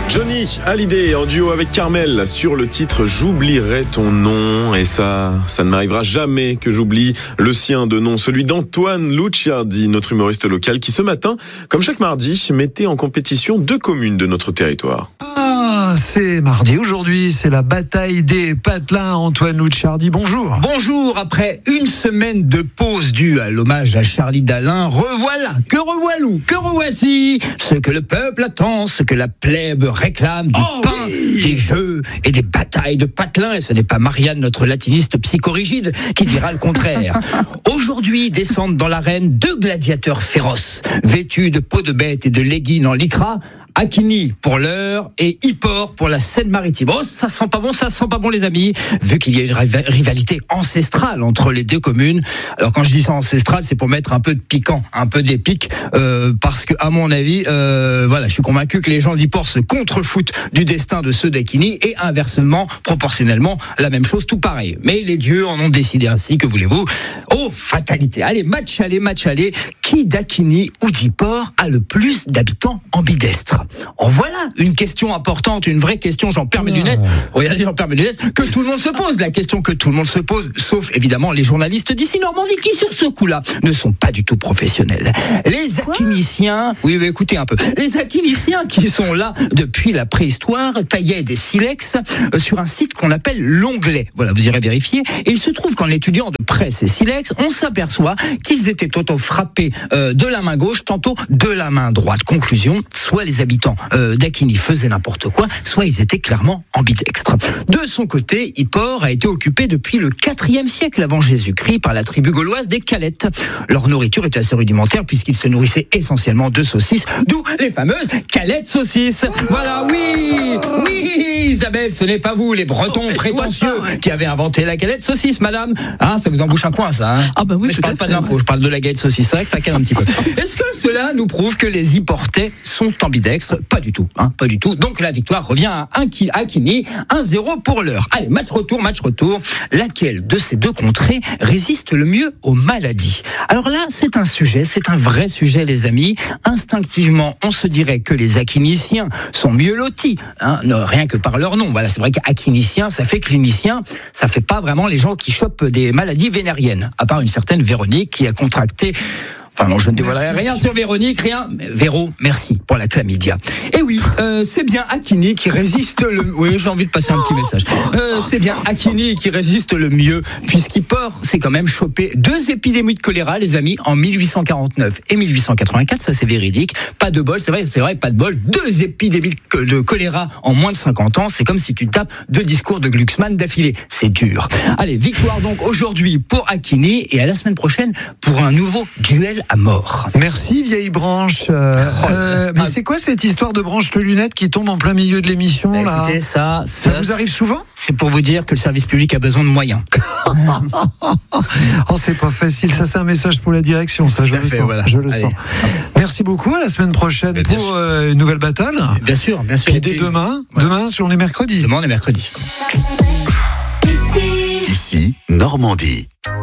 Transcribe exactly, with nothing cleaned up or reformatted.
Johnny Hallyday en duo avec Carmel sur le titre J'oublierai ton nom. Et ça, ça ne m'arrivera jamais que j'oublie le sien de nom, celui d'Antoine Lucciardi, notre humoriste local qui ce matin, comme chaque mardi, mettait en compétition deux communes de notre territoire. Ah, c'est mardi. Aujourd'hui, c'est la bataille des patelins. Antoine Lucciardi, bonjour. Bonjour. Après une semaine de pause due à l'hommage à Charlie Dalin, revoilà, que revoilou, que revoici ce que le peuple attend, ce que la plèbe réclame, du oh, pain, oui. des jeux et des batailles de patelins. Et ce n'est pas Marianne, notre latiniste psychorigide, qui dira le contraire. Aujourd'hui, descendent dans l'arène deux gladiateurs féroces, vêtus de peau de bête et de leggings en lycra. Akini pour l'heure et Hippor pour la Seine-Maritime. Oh, ça sent pas bon, ça sent pas bon les amis, vu qu'il y a une rivalité ancestrale entre les deux communes. Alors quand je dis ça ancestral, c'est pour mettre un peu de piquant, un peu d'épique, euh, parce que à mon avis, euh, voilà, je suis convaincu que les gens d'Hippor se contrefoutent du destin de ceux d'Akini et inversement, proportionnellement, la même chose, tout pareil. Mais les dieux en ont décidé ainsi, que voulez-vous? Oh, fatalité. Allez, match aller, match aller. Qui d'Akini ou d'Hippor a le plus d'habitants ambidestres? En voilà une question importante, une vraie question, j'en perds mes lunettes. Regardez, j'en perds mes lunettes, que tout le monde se pose, la question que tout le monde se pose, sauf évidemment les journalistes d'ici Normandie qui, sur ce coup-là, ne sont pas du tout professionnels. Les akiniciens, oui, mais écoutez un peu, les akiniciens qui sont là depuis la préhistoire taillaient des silex sur un site qu'on appelle l'Onglet. Voilà, vous irez vérifier. Et il se trouve qu'en étudiant de près ces silex, on s'aperçoit qu'ils étaient tantôt frappés euh, de la main gauche, tantôt de la main droite. Conclusion, soit les habitants Euh, d'Akini faisaient n'importe quoi, soit ils étaient clairement ambidextres. De son côté, Hippor a été occupé depuis le quatrième siècle avant Jésus-Christ par la tribu gauloise des Calettes. Leur nourriture était assez rudimentaire puisqu'ils se nourrissaient essentiellement de saucisses, d'où les fameuses Calettes saucisses. Voilà, oui, oui, Isabelle, ce n'est pas vous, les Bretons prétentieux, qui avez inventé la galette saucisse, madame. Hein, ça vous embouche un coin, ça. Hein. Ah bah oui. Mais je parle pas de l'info, ouais. Je parle de la galette saucisse. C'est vrai que ça calme un petit peu. Est-ce que cela nous prouve que les Hipportais sont ambidextres? Pas du tout, hein, pas du tout. Donc la victoire revient à Akini, un zéro pour l'heure. Allez, match retour, match retour. Laquelle de ces deux contrées résiste le mieux aux maladies? Alors là, c'est un sujet, c'est un vrai sujet, les amis. Instinctivement, on se dirait que les akiniciens sont mieux lotis, hein, non, rien que par leur nom. Voilà, c'est vrai qu'akinicien, ça fait clinicien, ça fait pas vraiment les gens qui chopent des maladies vénériennes, à part une certaine Véronique qui a contracté. Enfin non, je ne dévoilerai rien sur Véronique, rien. Véro, merci pour la chlamydia. Et oui, euh, c'est bien Akini qui résiste le... Oui, j'ai envie de passer un petit message. Euh, c'est bien Akini qui résiste le mieux, puisqu'Hippor s'est quand même chopé deux épidémies de choléra, les amis, en mille huit cent quarante-neuf et mille huit cent quatre-vingt-quatre, ça c'est véridique. Pas de bol, c'est vrai, c'est vrai, pas de bol. Deux épidémies de choléra en moins de cinquante ans, c'est comme si tu tapes deux discours de Glucksmann d'affilée. C'est dur. Allez, victoire donc aujourd'hui pour Akini, et à la semaine prochaine pour un nouveau duel à mort. Merci vieille branche. Euh, euh, mais c'est quoi cette histoire de branche de lunettes qui tombe en plein milieu de l'émission bah, là? Écoutez, ça, ça, ça vous arrive souvent? C'est pour vous dire que le service public a besoin de moyens. Oh, c'est pas facile. Ça, c'est un message pour la direction. Ça, je le fait, sens. voilà. Je le Allez. sens. Merci beaucoup. À la semaine prochaine bien pour euh, une nouvelle bataille. Bien sûr, bien sûr. Puis dès demain, ouais. demain sur les mercredis. Demain, on est mercredi. Ici, Normandie.